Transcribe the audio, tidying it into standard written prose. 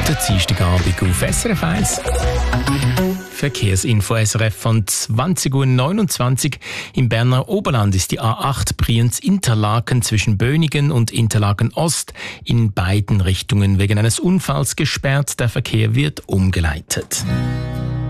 guten Dienstagabend auf SRF 1. Verkehrsinfo SRF von 20.29 Uhr. Im Berner Oberland ist die A8 Brienz-Interlaken zwischen Bönigen und Interlaken Ost in beiden Richtungen wegen eines Unfalls gesperrt. Der Verkehr wird umgeleitet.